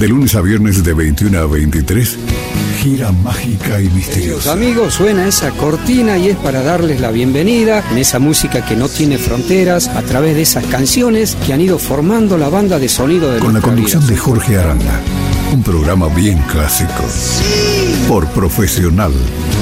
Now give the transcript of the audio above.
De lunes a viernes de 21 a 23, gira mágica y misteriosa. Amigos, suena esa cortina y es para darles la bienvenida en esa música que no tiene fronteras, a través de esas canciones que han ido formando la banda de sonido de con la conducción de Jorge Aranda. Un programa bien clásico. Por Profesional.